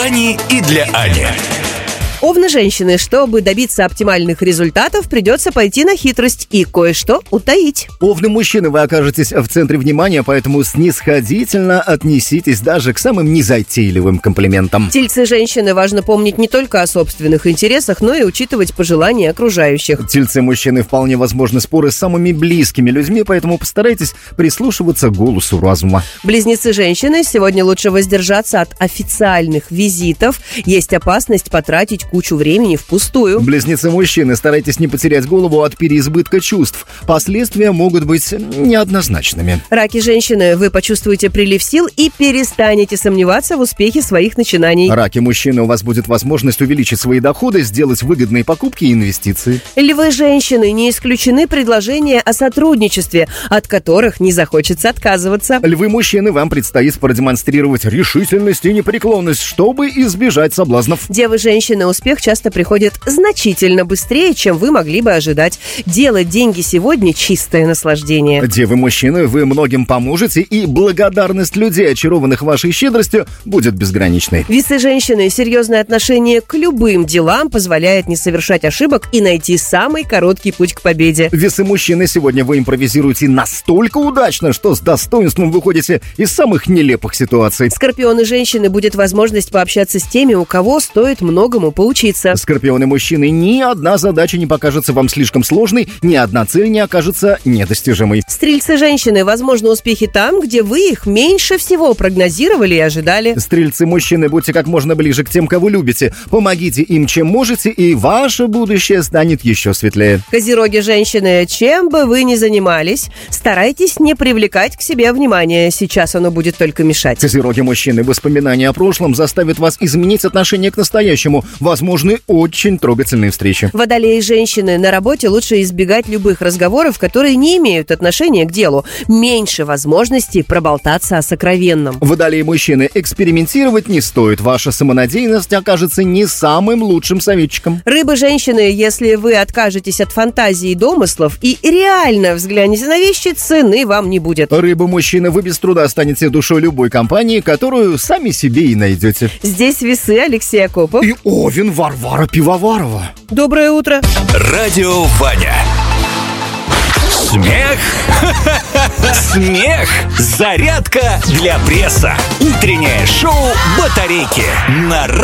Ани и для Ани. Овны женщины, чтобы добиться оптимальных результатов, придется пойти на хитрость и кое-что утаить. Овны мужчины, вы окажетесь в центре внимания, поэтому снисходительно отнеситесь даже к самым незатейливым комплиментам. Тельцы женщины, важно помнить не только о собственных интересах, но и учитывать пожелания окружающих. Тельцы мужчины, вполне возможны споры с самыми близкими людьми, поэтому постарайтесь прислушиваться к голосу разума. Близнецы женщины, сегодня лучше воздержаться от официальных визитов. Есть опасность потратить кучу времени впустую. Близнецы мужчины, старайтесь не потерять голову от переизбытка чувств. Последствия могут быть неоднозначными. Раки женщины, вы почувствуете прилив сил и перестанете сомневаться в успехе своих начинаний. Раки мужчины, у вас будет возможность увеличить свои доходы, сделать выгодные покупки и инвестиции. Львы женщины, не исключены предложения о сотрудничестве, от которых не захочется отказываться. Львы мужчины, вам предстоит продемонстрировать решительность и непреклонность, чтобы избежать соблазнов. Девы женщины, успех часто приходит значительно быстрее, чем вы могли бы ожидать. Делать деньги сегодня – чистое наслаждение. Девы мужчины, вы многим поможете, и благодарность людей, очарованных вашей щедростью, будет безграничной. Весы женщины, серьезное отношение к любым делам позволяет не совершать ошибок и найти самый короткий путь к победе. Весы мужчины, сегодня вы импровизируете настолько удачно, что с достоинством выходите из самых нелепых ситуаций. Скорпионы женщины, будет возможность пообщаться с теми, у кого стоит многому поучиться. Скорпионы мужчины, ни одна задача не покажется вам слишком сложной, ни одна цель не окажется недостижимой. Стрельцы женщины, возможно, успехи там, где вы их меньше всего прогнозировали и ожидали. Стрельцы мужчины, будьте как можно ближе к тем, кого любите. Помогите им, чем можете, и ваше будущее станет еще светлее. Козероги женщины, чем бы вы ни занимались, старайтесь не привлекать к себе внимания. Сейчас оно будет только мешать. Козероги мужчины, воспоминания о прошлом заставят вас изменить отношение к настоящему. Возможны очень трогательные встречи. Водолеи женщины, на работе лучше избегать любых разговоров, которые не имеют отношения к делу. Меньше возможностей проболтаться о сокровенном. Водолеи мужчины, экспериментировать не стоит. Ваша самонадеянность окажется не самым лучшим советчиком. Рыбы женщины, если вы откажетесь от фантазии и домыслов и реально взглянете на вещи, цены вам не будет. Рыбы мужчины, вы без труда станете душой любой компании, которую сами себе и найдете. Здесь весы, Алексей Акопов и Овен, Варвара Пивоварова. Доброе утро. Радио Ваня. Смех. Смех. Зарядка для пресса. Утреннее шоу «Батарейки» на